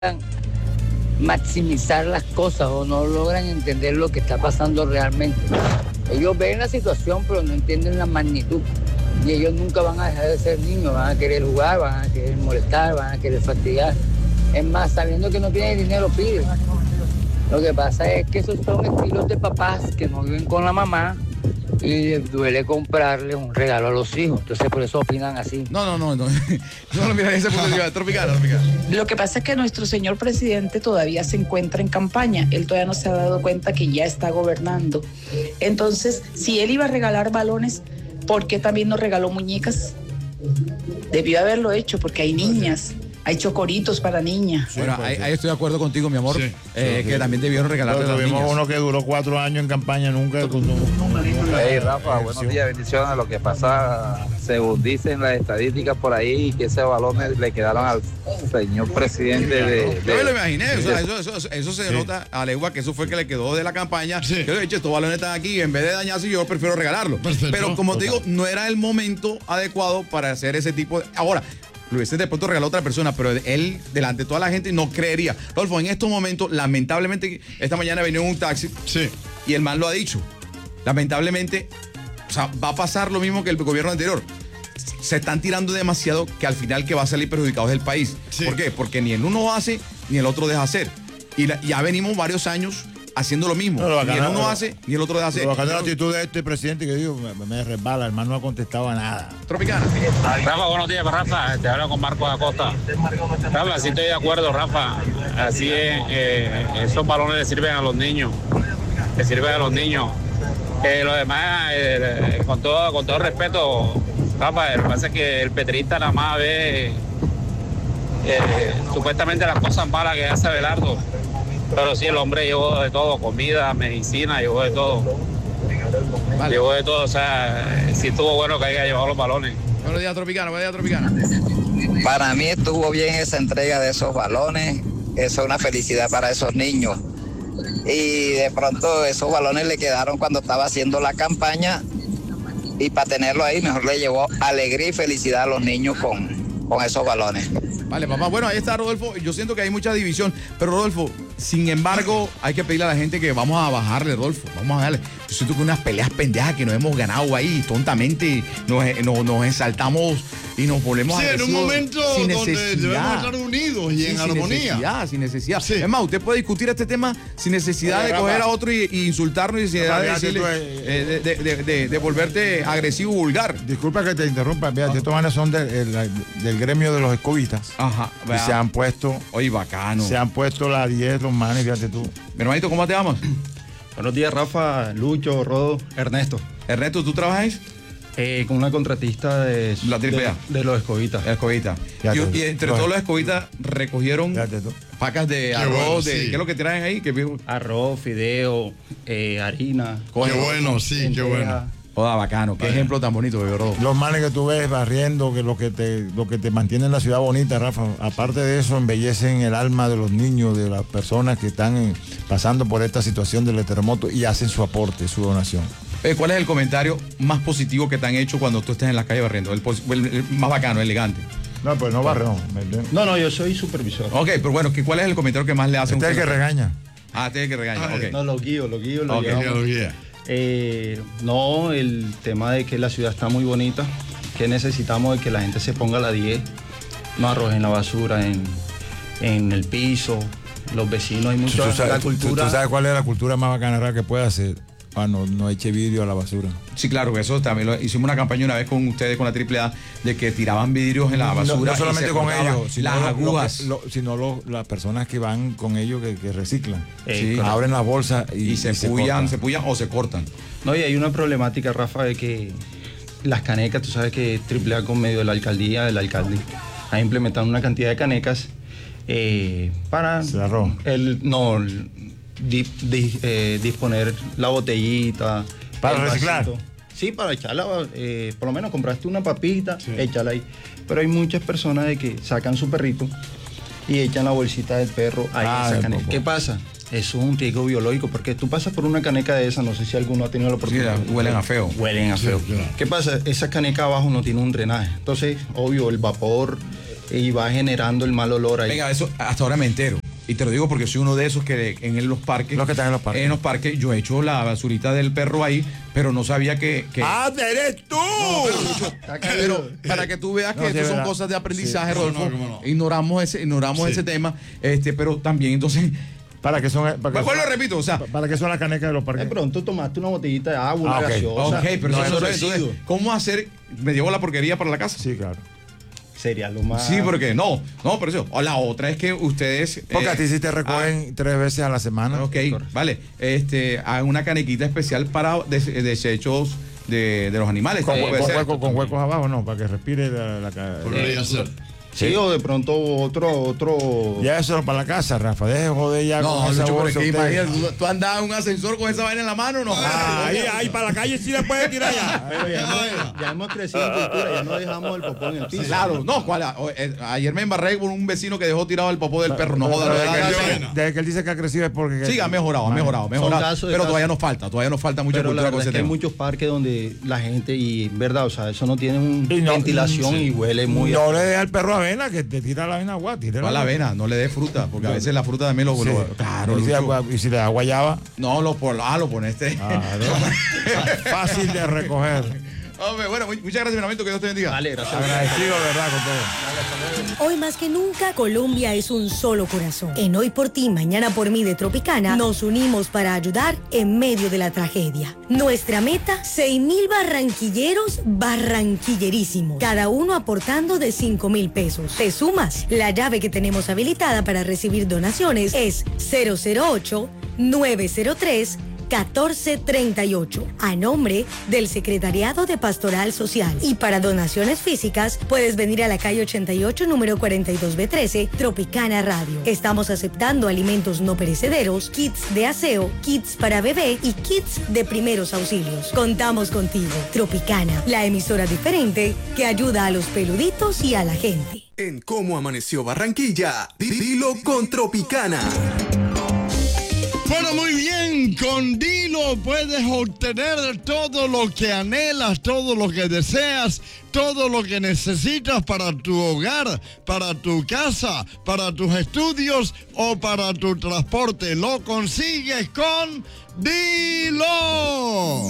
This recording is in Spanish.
maximizar las cosas o no logran entender lo que está pasando realmente. Ellos ven la situación pero no entienden la magnitud y ellos nunca van a dejar de ser niños, van a querer jugar, van a querer molestar, van a querer fastidiar. Es más, sabiendo que no tienen dinero piden. Lo que pasa es que esos son estilos de papás que no viven con la mamá y les duele comprarle un regalo a los hijos. Entonces por eso opinan así. No lo mira ese punto de vista, Tropicana. Lo que pasa es que nuestro señor presidente todavía se encuentra en campaña. Él todavía no se ha dado cuenta que ya está gobernando. Entonces, si él iba a regalar balones, ¿por qué también nos regaló muñecas? Debió haberlo hecho porque hay niñas. Hay chocoritos para niñas. Bueno, ahí estoy de acuerdo contigo, mi amor, que también debieron regalarle a las niñas. Uno que duró 4 años en campaña, nunca... Hey, Rafa, buenos días, bendiciones. Lo que pasa, según dicen las estadísticas por ahí, que esos balones le quedaron al señor presidente Yo me lo imaginé, o sea, eso se nota a legua que eso fue que le quedó de la campaña. Sí. Que, estos balones están aquí y en vez de dañarse yo prefiero regalarlos. Pero como te digo, no era el momento adecuado para hacer ese tipo de... Ahora, lo hubiese de pronto regalado a otra persona, pero él, delante de toda la gente, no creería. Rodolfo, en estos momentos, lamentablemente, esta mañana venía en un taxi y el man lo ha dicho. Lamentablemente, o sea, va a pasar lo mismo que el gobierno anterior. Se están tirando demasiado que al final que va a salir perjudicado es el país. Sí. ¿Por qué? Porque ni el uno hace, ni el otro deja hacer. Y ya venimos varios años haciendo lo mismo. Ni el uno hace, ni el otro deja hacer. Lo bacán de la actitud de este presidente que digo, me resbala, el man no ha contestado a nada. Tropicana. Rafa, buenos días, Rafa. Te hablo con Marcos Acosta. Rafa, sí estoy de acuerdo, Rafa. Así es, esos balones le sirven a los niños. Le sirven a los niños. Lo demás, con todo respeto, Rafa, lo que pasa es que el petrista nada más ve supuestamente las cosas malas que hace Abelardo. Pero sí, el hombre llevó de todo, comida, medicina, llevó de todo. Vale. Llevó de todo, o sea, sí estuvo bueno que haya llevado los balones. Buenos días, Tropicana, buenos días, Tropicana. Para mí estuvo bien esa entrega de esos balones, eso es una felicidad para esos niños. Y de pronto esos balones le quedaron cuando estaba haciendo la campaña y para tenerlo ahí mejor le llevó alegría y felicidad a los niños con esos balones. Vale, papá. Bueno, ahí está Rodolfo. Yo siento que hay mucha división, pero Rodolfo, sin embargo, hay que pedirle a la gente que vamos a bajarle, Rodolfo. Vamos a darle. Yo siento que unas peleas pendejas que nos hemos ganado ahí, tontamente, nos exaltamos y nos volvemos agresivos. En un momento sin donde necesidad. debemos estar unidos y en armonía. Sin necesidad. Es más, usted puede discutir este tema sin necesidad de coger a otro y insultarnos y sin necesidad de volverte agresivo y vulgar. Disculpa que te interrumpa, fíjate, estos manes son del gremio de los escobitas. Ajá. Y se han puesto... Oye, bacano. Se han puesto la 10, los manes, fíjate tú. Mi hermanito, ¿cómo te llamas? Buenos días, Rafa, Lucho, Rodo, Ernesto. Ernesto, ¿tú trabajas? Con una contratista de la AAA. De los escobitas. Escobita. Y entre todos los escobitas recogieron pacas de arroz, bueno, ¿qué es lo que traen ahí? Arroz, fideo, harina. Qué bueno, sí, qué bueno. Joda, bacano. Qué ejemplo tan bonito, bebé. Los manes que tú ves barriendo, que lo que te mantiene en la ciudad bonita, Rafa. Aparte de eso, embellecen el alma de los niños, de las personas que están pasando por esta situación del terremoto y hacen su aporte, su donación. ¿Cuál es el comentario más positivo que te han hecho cuando tú estés en la calle barriendo? El más bacano, elegante. No, pues no barreo. No, yo soy supervisor. Ok, pero bueno, ¿cuál es el comentario que más le hace? Este es el que regaña. Este es el que regaña, ok. No, lo guío. Lo guía. No, el tema de que la ciudad está muy bonita, que necesitamos de que la gente se ponga a la 10, no arrojen la basura en el piso, los vecinos, hay mucha la cultura. ¿Tú sabes cuál es la cultura más bacana que puede hacer? No eche vidrio a la basura. Sí, claro, eso también hicimos una campaña una vez con ustedes, con la AAA, de que tiraban vidrios en la basura. No solamente con ellos, sino las agujas. Sino las personas que van con ellos que reciclan. Sí. Abren las bolsas y se pullan o se cortan. No, y hay una problemática, Rafa, de que las canecas, tú sabes que AAA con medio de la alcaldía, del alcalde, ha implementado una cantidad de canecas para disponer la botellita para reciclar. Sí, para echarla, por lo menos compraste una papita, échala ahí. Pero hay muchas personas de que sacan su perrito y echan la bolsita del perro ahí en esa caneca. ¿Qué pasa? Eso es un riesgo biológico, porque tú pasas por una caneca de esa, no sé si alguno ha tenido la oportunidad. Sí, huelen a feo. Huelen a feo. Claro. ¿Qué pasa? Esa caneca abajo no tiene un drenaje. Entonces, obvio, el vapor y va generando el mal olor ahí. Venga, eso hasta ahora me entero. Y te lo digo porque soy uno de esos que en los parques. Los que están en los parques. En los parques, yo he hecho la basurita del perro ahí, pero no sabía que... ¡Ah, eres tú! No, pero para que tú veas que estas son cosas de aprendizaje, Rodolfo. Ignoramos ese tema, pero también entonces... ¿Para qué son? Lo repito, o sea... ¿Para qué son las canecas de los parques? De pronto tomaste una botellita de agua, una gaseosa. Ok, pero no, entonces, ¿cómo hacer? ¿Me llevo la porquería para la casa? Sí, claro. Sería lo más... Sí, porque no, pero eso. O la otra es que ustedes... Porque a ti sí te recogen 3 veces a la semana. Ok, vale. Hagan una canequita especial para desechos de los animales. Con huecos abajo, no, para que respire la Podría ser. Sí, o de pronto otro... Ya eso para la casa, Rafa. Deje joder ya con esa bolsa. Porque imagínate, tú andabas en un ascensor con esa vaina en la mano, ¿no? Ahí para la calle sí le puedes tirar ya. Pero ya hemos crecido en cultura, ya no dejamos el popó en el piso. Claro, no, ayer me embarré con un vecino que dejó tirado el popó del perro. No jodas. Desde que él dice que ha crecido es porque... Sí, ha mejorado. Pero todavía nos falta mucha cultura con ese tema. Hay muchos parques donde la gente, y verdad, o sea, eso no tiene ventilación y huele muy... No le deja al perro avena, que te tira la avena agua. No la avena, no le dé fruta, porque a veces la fruta también lo... Claro. ¿Y si le da guayaba? No, lo pones. Fácil de recoger. Hombre, bueno, muchas gracias, mi hermanito, que Dios te bendiga. Vale, gracias. Agradecido, verdad, con todo. Hoy más que nunca, Colombia es un solo corazón. En Hoy por Ti, Mañana por Mí de Tropicana, nos unimos para ayudar en medio de la tragedia. Nuestra meta, 6,000 barranquilleros barranquillerísimos, cada uno aportando de 5,000 pesos. ¿Te sumas? La llave que tenemos habilitada para recibir donaciones es 008-903-1438, a nombre del Secretariado de Pastoral Social. Y para donaciones físicas, puedes venir a la calle 88, número 42B13, Tropicana Radio. Estamos aceptando alimentos no perecederos, kits de aseo, kits para bebé y kits de primeros auxilios. Contamos contigo. Tropicana, la emisora diferente que ayuda a los peluditos y a la gente. En Cómo Amaneció Barranquilla, dilo con Tropicana. Bueno, muy bien, con Dilo puedes obtener todo lo que anhelas, todo lo que deseas, todo lo que necesitas para tu hogar, para tu casa, para tus estudios o para tu transporte. Lo consigues con Dilo.